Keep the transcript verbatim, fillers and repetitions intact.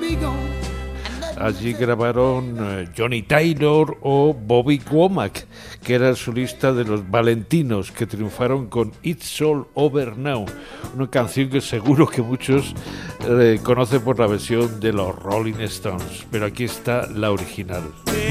Allí grabaron eh, Johnny Taylor o Bobby Womack, que era el solista de los Valentinos, que triunfaron con It's All Over Now, una canción que seguro que muchos eh, conocen por la versión de los Rolling Stones, pero aquí está la original.